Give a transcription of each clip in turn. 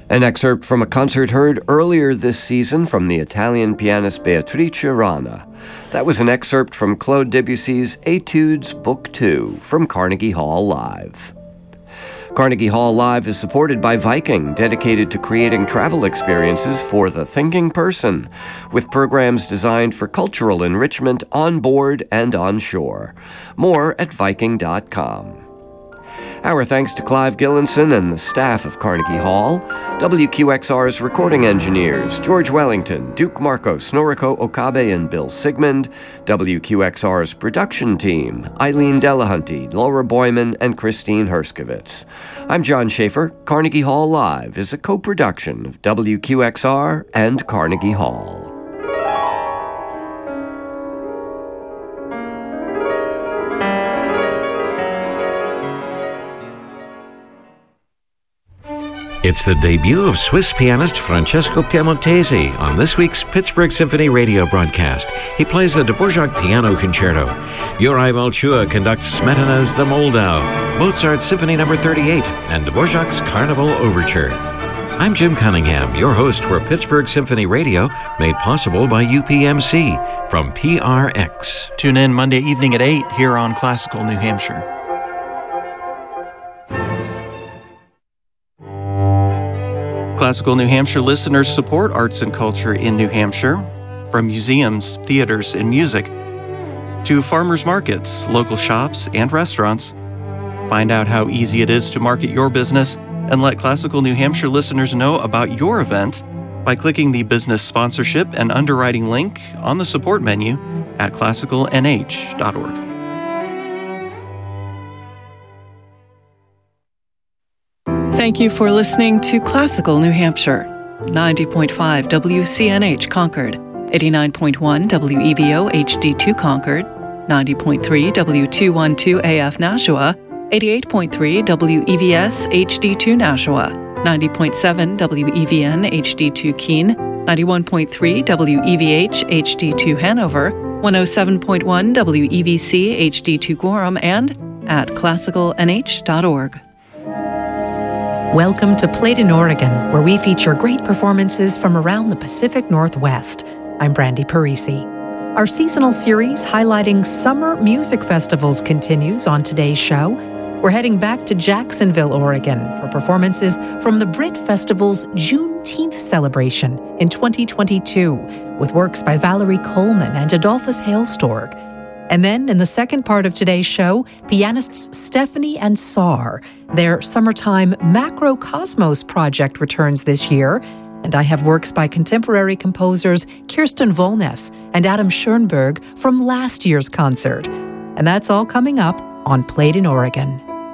An excerpt from a concert heard earlier this season from the Italian pianist Beatrice Rana. That was an excerpt from Claude Debussy's Etudes Book 2 from Carnegie Hall Live. Carnegie Hall Live is supported by Viking, dedicated to creating travel experiences for the thinking person, with programs designed for cultural enrichment on board and on shore. More at Viking.com. Our thanks to Clive Gillinson and the staff of Carnegie Hall, WQXR's recording engineers, George Wellington, Duke Marcos, Noriko Okabe, and Bill Sigmund, WQXR's production team, Eileen Delahunty, Laura Boyman, and Christine Herskovitz. I'm John Schaefer. Carnegie Hall Live is a co-production of WQXR and Carnegie Hall. It's the debut of Swiss pianist Francesco Piemontesi on this week's Pittsburgh Symphony radio broadcast. He plays the Dvorak Piano Concerto. Juraj Valchua conducts Smetana's The Moldau, Mozart's Symphony No. 38, and Dvorak's Carnival Overture. I'm Jim Cunningham, your host for Pittsburgh Symphony Radio, made possible by UPMC from PRX. Tune in Monday evening at 8 here on Classical New Hampshire. Classical New Hampshire listeners support arts and culture in New Hampshire, from museums, theaters, and music, to farmers markets, local shops, and restaurants. Find out how easy it is to market your business and let Classical New Hampshire listeners know about your event by clicking the business sponsorship and underwriting link on the support menu at classicalnh.org. Thank you for listening to Classical New Hampshire, 90.5 WCNH Concord, 89.1 WEVO HD2 Concord, 90.3 W212 AF Nashua, 88.3 WEVS HD2 Nashua, 90.7 WEVN HD2 Keene, 91.3 WEVH HD2 Hanover, 107.1 WEVC HD2 Gorham, and at classicalnh.org. Welcome to Played in Oregon, where we feature great performances from around the Pacific Northwest. I'm Brandy Parisi. Our seasonal series highlighting summer music festivals continues on today's show. We're heading back to Jacksonville, Oregon for performances from the Brit Festival's Juneteenth celebration in 2022 with works by Valerie Coleman and Adolphus Hailstork. And then, in the second part of today's show, pianists Stephanie and Saar. Their summertime Macrocosmos project returns this year, and I have works by contemporary composers Kirsten Volness and Adam Schoenberg from last year's concert. And that's all coming up on Played in Oregon.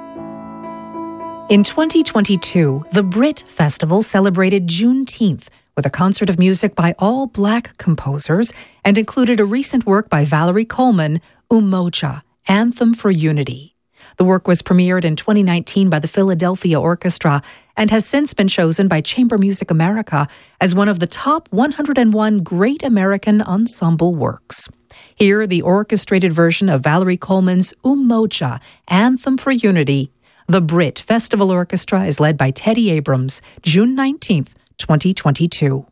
In 2022, the Brit Festival celebrated Juneteenth with a concert of music by all Black composers and included a recent work by Valerie Coleman, Umoja, Anthem for Unity. The work was premiered in 2019 by the Philadelphia Orchestra and has since been chosen by Chamber Music America as one of the top 101 Great American Ensemble works. Here, the orchestrated version of Valerie Coleman's Umoja, Anthem for Unity. The Brit Festival Orchestra is led by Teddy Abrams, June 19th, 2022.